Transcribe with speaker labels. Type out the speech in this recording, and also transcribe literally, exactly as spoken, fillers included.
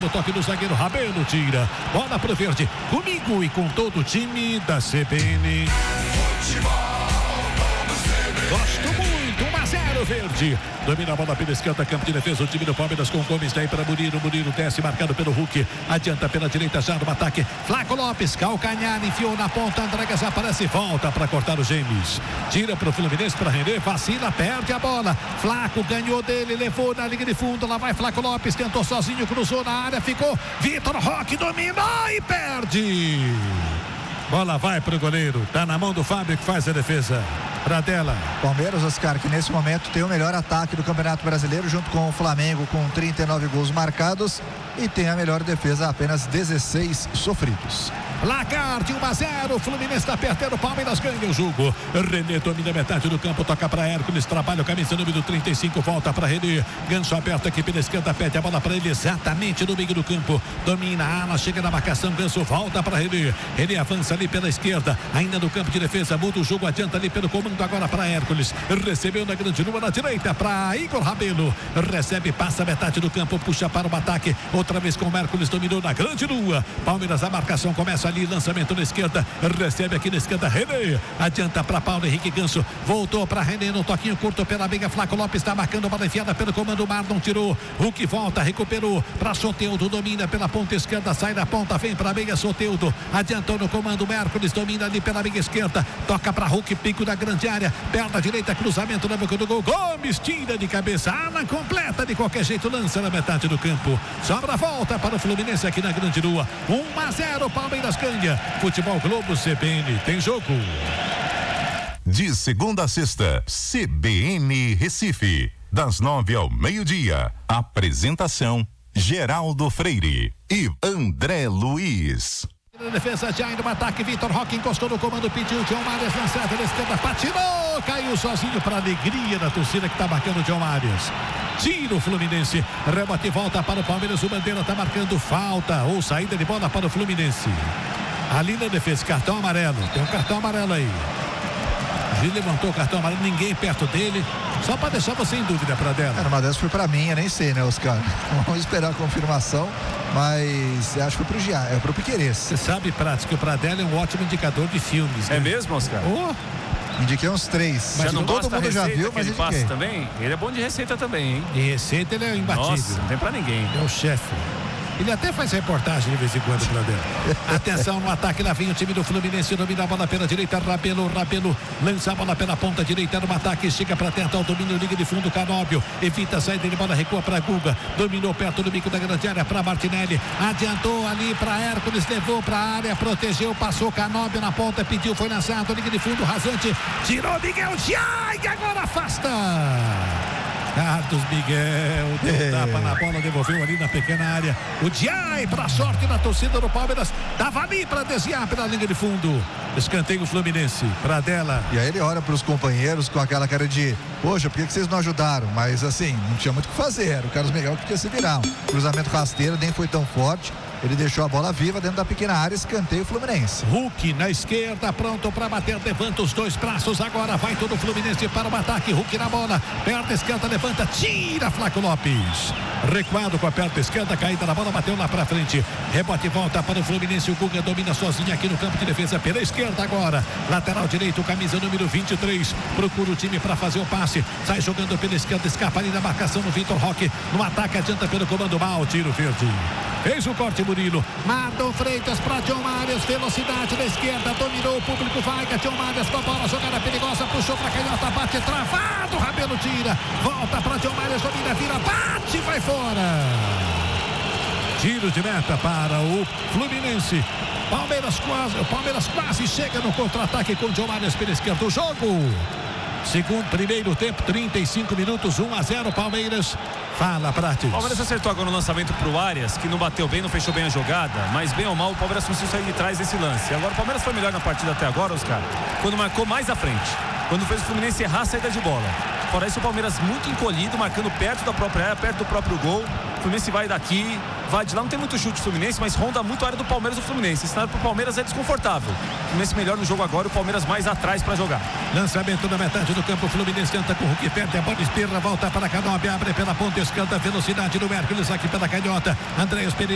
Speaker 1: O toque do zagueiro Rabelo, tira. Bola pro verde. Comigo e com todo o time da C B N. Gosto muito, um a zero verde. Domina a bola pela esquerda, campo de defesa. O time do Palmeiras com Gomes daí para Murilo. Murilo desce, marcado pelo Hulk. Adianta pela direita já no ataque. Flaco Lopes, calcanhar, enfiou na ponta. Andregas aparece e volta para cortar o James. Tira para o Fluminense para René. Vacila, perde a bola. Flaco ganhou dele, levou na linha de fundo. Lá vai Flaco Lopes, tentou sozinho, cruzou na área, ficou. Vitor Roque dominou e perde. Bola vai pro goleiro. Tá na mão do Fábio que faz a defesa. Pradella.
Speaker 2: Palmeiras, Oscar, que nesse momento tem o melhor ataque do Campeonato Brasileiro, junto com o Flamengo, com trinta e nove gols marcados, e tem a melhor defesa, apenas dezesseis sofridos.
Speaker 1: Placar de um a zero, o Fluminense está perdendo, o Palmeiras ganha o jogo. René domina metade do campo, toca para Hércules, trabalha o camisa número trinta e cinco, volta para René. Gancho aberto aqui pela esquerda, pede a bola para ele exatamente no meio do campo. Domina a ala, chega na marcação, Ganso volta para René. René avança ali pela esquerda, ainda no campo de defesa, muda o jogo, adianta ali pelo comando agora para Hércules. Recebeu na grande lua na direita para Igor Rabelo. Recebe, passa metade do campo, puxa para o ataque. Outra vez com o Hércules, dominou na grande lua. Palmeiras, a marcação começa ali, lançamento na esquerda. Recebe aqui na esquerda, René. Adianta para Paulo Henrique Ganso. Voltou para René no toquinho curto pela meia. Flaco Lopes está marcando a bola enfiada pelo comando. Marlon tirou. Hulk volta, recuperou para Soteldo. Domina pela ponta esquerda, sai da ponta, vem para a meia. Soteldo adiantou no comando. Hércules domina ali pela meia esquerda. Toca para Hulk, pico da grande área, perna direita, cruzamento na boca do gol. Gomes tira de cabeça, Alan completa de qualquer jeito, lança na metade do campo. Sobra a volta para o Fluminense aqui na grande lua. um a zero, Palmeiras ganha. Futebol Globo C B N, tem jogo.
Speaker 3: De segunda a sexta, C B N Recife, das nove ao meio-dia. Apresentação: Geraldo Freire e André Luiz.
Speaker 1: Na defesa já indo no ataque, Vitor Roque encostou no comando, pediu John Marias na certa da esquerda, patinou, caiu sozinho para alegria da torcida que está marcando John Marias. Tira o Fluminense, rebote e volta para o Palmeiras, o Bandeira está marcando falta ou saída de bola para o Fluminense. Ali na defesa, cartão amarelo, tem um cartão amarelo aí. Ele levantou o cartão amarelo, ninguém perto dele, só para deixar você em dúvida, Pradella.
Speaker 2: Era uma dessas foi para mim, eu nem sei, né, Oscar? Vamos esperar a confirmação, mas acho que foi pro Gia, é pro Piquerez.
Speaker 1: Você sabe, Pratos, que o Pradella é um ótimo indicador de filmes, né?
Speaker 4: É mesmo, Oscar?
Speaker 1: Oh.
Speaker 2: Indiquei uns três.
Speaker 4: Mas não
Speaker 2: todo mundo já viu, mas
Speaker 4: ele passa também. Ele é bom de receita também, hein?
Speaker 1: De receita ele é imbatível.
Speaker 4: Nossa, não tem pra ninguém.
Speaker 1: É o chefe. Ele até faz reportagem de vez em quando pra dentro. Atenção no ataque, lá vem o time do Fluminense, domina a bola pela direita, Rabelo, Rabelo lança a bola pela ponta direita no ataque, chega para tentar o domínio, liga de fundo, Canóbio, evita a saída de bola, recua para Guga, dominou perto do bico da grande área para Martinelli, adiantou ali para Hércules, levou para a área, protegeu, passou Canóbio na ponta, pediu, foi lançado, liga de fundo, rasante, tirou Miguel Giai, que agora afasta. Carlos Miguel deu é. tapa na bola, devolveu ali na pequena área. O Diai, para sorte da torcida do Palmeiras, estava ali para desviar pela linha de fundo. Escanteio Fluminense, Pradella.
Speaker 2: E aí ele olha para os companheiros com aquela cara de: poxa, por que vocês não ajudaram? Mas assim, não tinha muito o que fazer. Era o Carlos Miguel que tinha se virar. Cruzamento rasteiro, nem foi tão forte. Ele deixou a bola viva dentro da pequena área, escanteio Fluminense.
Speaker 1: Hulk na esquerda, pronto para bater, levanta os dois braços, agora vai todo o Fluminense para o ataque. Hulk na bola, perna esquerda, levanta, tira Flaco Lopes. Recuado com a perna esquerda, caída na bola, bateu lá para frente. Rebote e volta para o Fluminense, o Guga domina sozinho aqui no campo de defesa pela esquerda agora. Lateral direito, camisa número vinte e três. Procura o time para fazer o passe. Sai jogando pela esquerda, escapa ali na marcação no Vitor Roque. No ataque, adianta pelo comando mal, tiro verde. Fez o corte Murilo, Marlon Freitas para John Marias, velocidade da esquerda, dominou o público, vai que John Marias com a bola, jogada perigosa, puxou para canhota, bate travado, Rabelo tira, volta para John Marias, domina, vira, bate, vai fora. Tiro de meta para o Fluminense. Palmeiras quase, o Palmeiras quase chega no contra-ataque com John Marias pela esquerda. O jogo, segundo, primeiro tempo, trinta e cinco minutos, um a zero Palmeiras. Fala, Prates.
Speaker 4: O Palmeiras acertou agora no lançamento pro Arias, que não bateu bem, não fechou bem a jogada, mas bem ou mal o Palmeiras conseguiu sair de trás desse lance. Agora o Palmeiras foi melhor na partida até agora, Oscar, quando marcou mais à frente, quando fez o Fluminense errar a saída de bola. Fora isso, o Palmeiras muito encolhido, marcando perto da própria área, perto do próprio gol. O Fluminense vai daqui, vai de lá, não tem muito chute do Fluminense, mas ronda muito a área do Palmeiras e do Fluminense. Esse cenário pro Palmeiras é desconfortável. O Fluminense melhor no jogo agora, o Palmeiras mais atrás para jogar.
Speaker 1: Lançamento na metade do campo, o Fluminense tenta com o Hulk, perde a bola, espirra, volta para Canóbio, abre pela ponta esquerda, velocidade do Hércules aqui pela canhota. Andréas Pereira